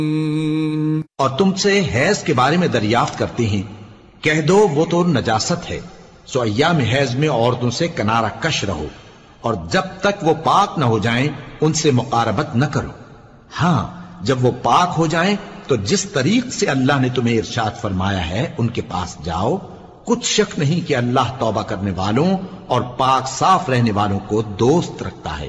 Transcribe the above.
और तुमसे हैज के बारे में दरियाफ्त करते हैं, कह दो वो तो नजासत है, सो अय्याम हैज में औरतों से किनारा कश रहो, और जब तक वो पाक न हो जाएं उनसे मुकारबत न करो। हां, जब वो पाक हो जाएं तो जिस तरीक से अल्लाह ने तुम्हें इरशाद फरमाया है उनके पास जाओ। कुछ शक नहीं कि अल्लाह तौबा करने वालों और पाक साफ रहने वालों को दोस्त रखता है।